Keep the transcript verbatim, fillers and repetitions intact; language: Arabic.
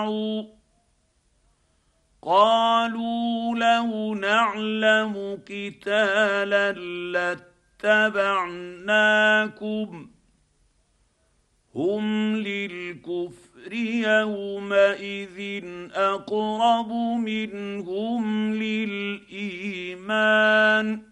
تسمعوا قالوا لو نعلم قتالا لاتبعناكم هم للكفر يومئذ اقرب منهم للايمان